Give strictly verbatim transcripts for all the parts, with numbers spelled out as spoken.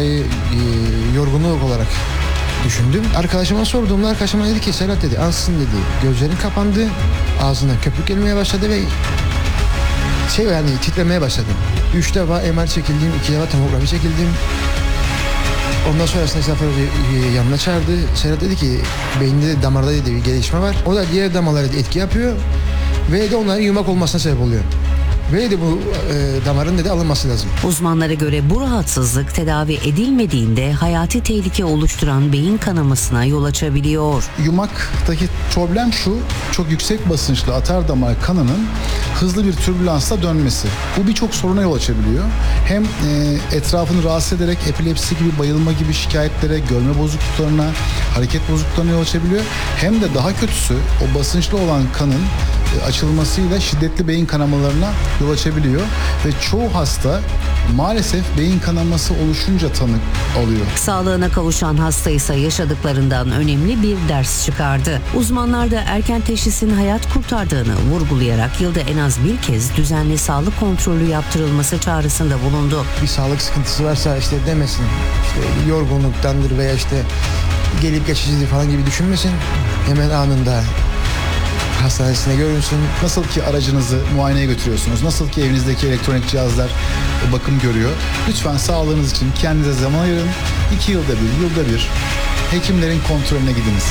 olayı e, yorgunluk olarak düşündüm. Arkadaşıma sorduğumda arkadaşıma dedi ki Serhat dedi ansızın dedi gözlerin kapandı, ağzından köpük gelmeye başladı ve şey yani titremeye başladım. Üç defa M R çekildim, iki defa tomografi çekildim. Ondan sonrasında Zafer yanına çağırdı. Serhat dedi ki beyninde damarda dedi bir gelişme var. O da diğer damarlara etki yapıyor ve de onların yumak olmasına sebep oluyor. Ve de bu e, damarın dedi alınması lazım. Uzmanlara göre bu rahatsızlık tedavi edilmediğinde hayati tehlike oluşturan beyin kanamasına yol açabiliyor. Yumaktaki problem şu, çok yüksek basınçlı atar damar kanının hızlı bir türbülansla dönmesi. Bu birçok soruna yol açabiliyor. Hem e, etrafını rahatsız ederek epilepsi gibi, bayılma gibi şikayetlere, görme bozukluklarına, hareket bozukluklarına yol açabiliyor. Hem de daha kötüsü o basınçlı olan kanın açılmasıyla şiddetli beyin kanamalarına yol açabiliyor ve çoğu hasta maalesef beyin kanaması oluşunca tanı alıyor. Sağlığına kavuşan hasta ise yaşadıklarından önemli bir ders çıkardı. Uzmanlar da erken teşhisin hayat kurtardığını vurgulayarak yılda en az bir kez düzenli sağlık kontrolü yaptırılması çağrısında bulundu. Bir sağlık sıkıntısı varsa işte demesin, işte yorgunluktandır veya işte gelip geçicidir falan gibi düşünmesin. Hemen anında hastanesine görünsün. Nasıl ki aracınızı muayeneye götürüyorsunuz, nasıl ki evinizdeki elektronik cihazlar bakım görüyor. Lütfen sağlığınız için kendinize zaman ayırın. İki yılda bir, yılda bir hekimlerin kontrolüne gidiniz.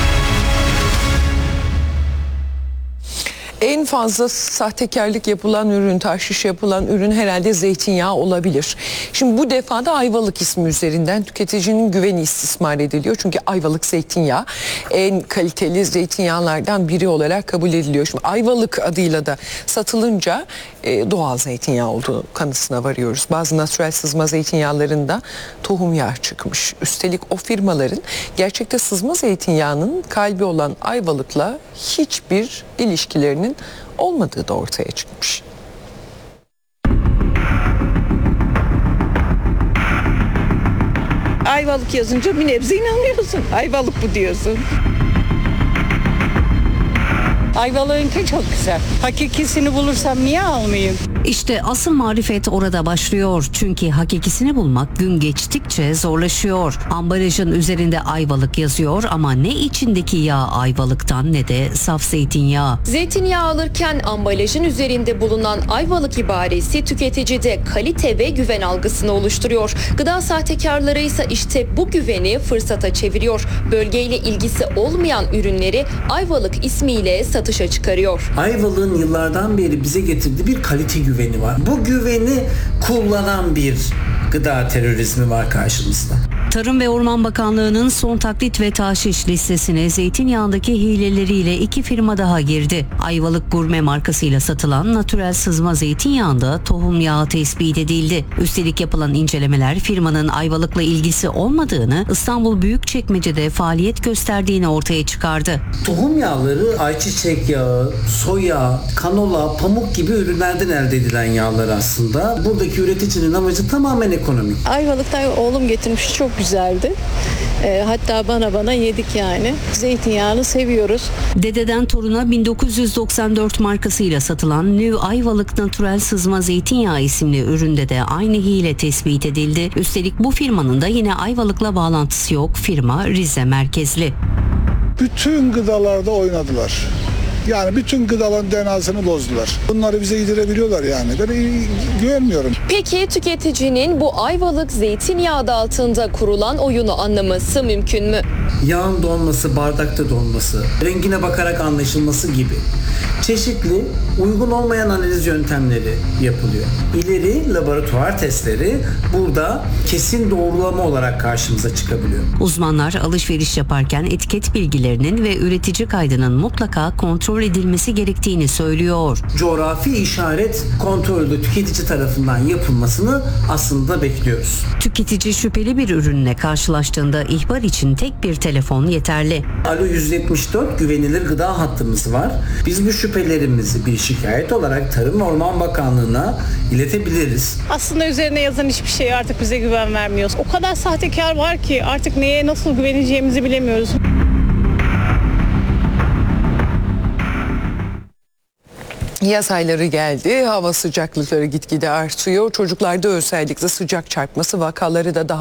En fazla sahtekarlık yapılan ürün, tahşiş yapılan ürün herhalde zeytinyağı olabilir. Şimdi bu defa da Ayvalık ismi üzerinden tüketicinin güveni istismar ediliyor. Çünkü Ayvalık zeytinyağı en kaliteli zeytinyağlardan biri olarak kabul ediliyor. Şimdi Ayvalık adıyla da satılınca e, doğal zeytinyağı olduğu kanısına varıyoruz. Bazı natürel sızma zeytinyağlarında tohum yağı çıkmış. Üstelik o firmaların gerçekte sızma zeytinyağının kalbi olan Ayvalık'la hiçbir ilişkilerinin olmadığı da ortaya çıkmış. Ayvalık yazınca bir nebze inanıyorsun. Ayvalık bu diyorsun. Ayvalık'ınki çok güzel. Hakikisini bulursam niye almayayım? İşte asıl marifet orada başlıyor. Çünkü hakikisini bulmak gün geçtikçe zorlaşıyor. Ambalajın üzerinde Ayvalık yazıyor ama ne içindeki yağ Ayvalık'tan ne de saf zeytinyağı. Zeytinyağı alırken ambalajın üzerinde bulunan Ayvalık ibaresi tüketicide kalite ve güven algısını oluşturuyor. Gıda sahtekarları ise işte bu güveni fırsata çeviriyor. Bölgeyle ilgisi olmayan ürünleri Ayvalık ismiyle satışa çıkarıyor. Ayvalık'ın yıllardan beri bize getirdiği bir kalite güveni var. Bu güveni kullanan bir gıda terörizmi var karşımızda. Tarım ve Orman Bakanlığı'nın son taklit ve tahşiş listesine zeytinyağındaki hileleriyle iki firma daha girdi. Ayvalık Gurme markasıyla satılan natürel sızma zeytinyağında tohum yağı tespit edildi. Üstelik yapılan incelemeler firmanın Ayvalık'la ilgisi olmadığını, İstanbul Büyükçekmece'de faaliyet gösterdiğini ortaya çıkardı. Tohum yağları ayçiçek yağı, soya, kanola, pamuk gibi ürünlerden elde edilen yağlar aslında. Buradaki üreticinin amacı tamamen ekonomik. Ayvalık'tan oğlum getirmiş, çok güzeldi. E, hatta bana bana yedik yani. Zeytinyağını seviyoruz. Dededen toruna bin dokuz yüz doksan dört markasıyla satılan New Ayvalık Natürel Sızma Zeytinyağı isimli üründe de aynı hile tespit edildi. Üstelik bu firmanın da yine Ayvalık'la bağlantısı yok. Firma Rize merkezli. Bütün gıdalarda oynadılar. Yani bütün gıdaların D N A'sını bozdular. Bunları bize yedirebiliyorlar yani. Ben görmüyorum. Peki tüketicinin bu Ayvalık zeytinyağı adı altında kurulan oyunu anlaması mümkün mü? Yağın donması, bardakta donması, rengine bakarak anlaşılması gibi çeşitli uygun olmayan analiz yöntemleri yapılıyor. İleri laboratuvar testleri burada kesin doğrulama olarak karşımıza çıkabiliyor. Uzmanlar alışveriş yaparken etiket bilgilerinin ve üretici kaydının mutlaka kontrol edilmesi gerektiğini söylüyor. Coğrafi işaret kontrolü tüketici tarafından yapılmasını aslında bekliyoruz. Tüketici şüpheli bir ürünle karşılaştığında ihbar için tek bir telefon yeterli. Alo yüz yetmiş dört güvenilir gıda hattımız var. Biz bu şüphelerimizi bir şikayet olarak Tarım ve Orman Bakanlığı'na iletebiliriz. Aslında üzerine yazan hiçbir şey artık bize güven vermiyor. O kadar sahtekar var ki artık neye nasıl güveneceğimizi bilemiyoruz. Yaz ayları geldi, hava sıcaklıkları gitgide artıyor. Çocuklarda özellikle sıcak çarpması vakaları da daha